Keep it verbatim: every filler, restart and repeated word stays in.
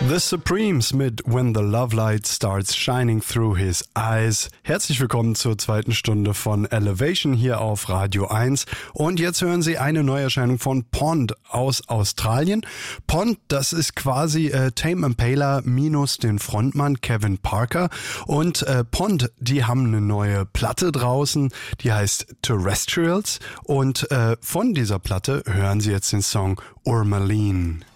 The Supremes mit When the Love Light Starts Shining Through His Eyes. Herzlich willkommen zur zweiten Stunde von Elevation hier auf Radio eins. Und jetzt hören Sie eine Neuerscheinung von Pond aus Australien. Pond, das ist quasi äh, Tame Impala minus den Frontmann Kevin Parker. Und äh, Pond, die haben eine neue Platte draußen, die heißt Terrestrials. Und äh, von dieser Platte hören Sie jetzt den Song Urmaline.